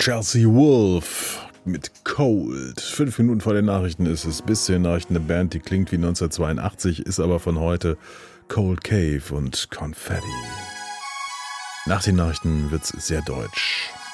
Chelsea Wolf mit Cold. 5 Minuten vor den Nachrichten ist es. Bis zu den Nachrichten eine Band, die klingt wie 1982, ist aber von heute. Cold Cave und Confetti. Nach den Nachrichten wird's sehr deutsch.